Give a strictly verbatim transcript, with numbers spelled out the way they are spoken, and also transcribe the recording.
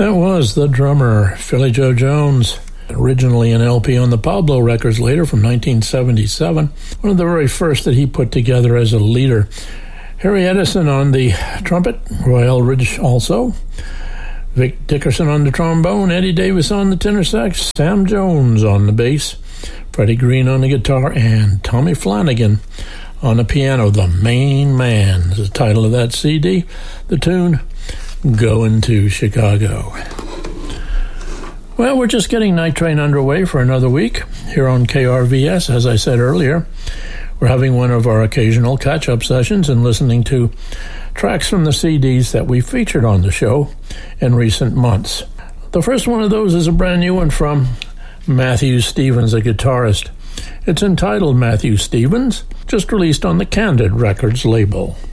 That was The Drummer, Philly Joe Jones, originally an L P on the Pablo Records later from nineteen seventy-seven, one of the very first that he put together as a leader. Harry Edison on the trumpet, Roy Eldridge also, Vic Dickerson on the trombone, Eddie Davis on the tenor sax, Sam Jones on the bass, Freddie Green on the guitar, and Tommy Flanagan on the piano. The Main Man is the title of that C D. The tune, Going to Chicago. Well, we're just getting Night Train underway for another week here on K R V S. As I said earlier, we're having one of our occasional catch-up sessions and listening to tracks from the C Ds that we featured on the show in recent months. The first one of those is a brand new one from Matthew Stevens, a guitarist. It's entitled Matthew Stevens, just released on the Candid Records label.